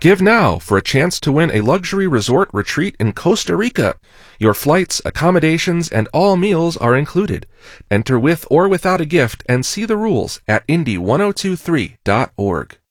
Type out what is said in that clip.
Give now for a chance to win a luxury resort retreat in Costa Rica. Your flights, accommodations, and all meals are included. Enter with or without a gift and see the rules at Indy1023.org.